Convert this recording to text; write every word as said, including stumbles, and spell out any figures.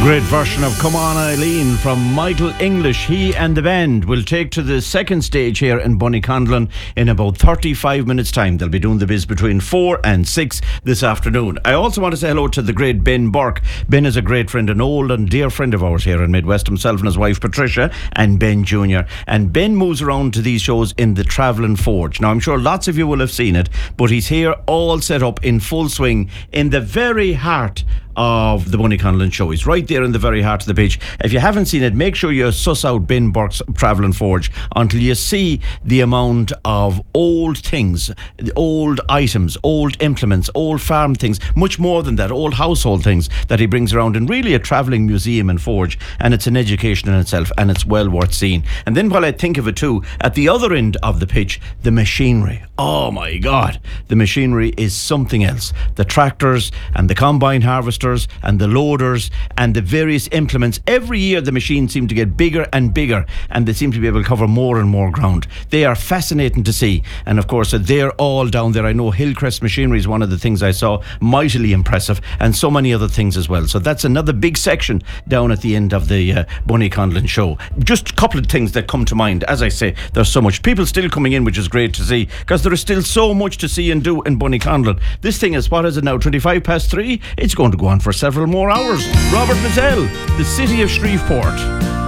Great version of Come On Eileen from Michael English. He and the band will take to the second stage here in Bonnyconlon in about thirty-five minutes time. They'll be doing the biz between four and six this afternoon. I also want to say hello to the great Ben Burke. Ben is a great friend, an old and dear friend of ours here in Midwest, himself and his wife Patricia and Ben Junior And Ben moves around to these shows in the Travelling Forge. Now I'm sure lots of you will have seen it, but he's here all set up in full swing in the very heart of the Bonnyconlon show. He's right there in the very heart of the pitch. If you haven't seen it, make sure you suss out Ben Burke's Travelling Forge until you see the amount of old things, old items, old implements, old farm things, much more than that, old household things that he brings around in really a travelling museum and forge. And it's an education in itself, and it's well worth seeing. And then while I think of it too, at the other end of the pitch, the machinery. Oh my God, the machinery is something else. The tractors and the combine harvesters and the loaders and the various implements. Every year the machines seem to get bigger and bigger, and they seem to be able to cover more and more ground. They are fascinating to see, and of course they're all down there. I know Hillcrest Machinery is one of the things I saw, mightily impressive, and so many other things as well. So that's another big section down at the end of the uh, Bonnyconlon show. Just a couple of things that come to mind. As I say, there's so much people still coming in, which is great to see, because there is still so much to see and do in Bonnyconlon. This thing is, what is it now, twenty-five past three? It's going to go on for several more hours. Robert Mazzell, the city of Shreveport.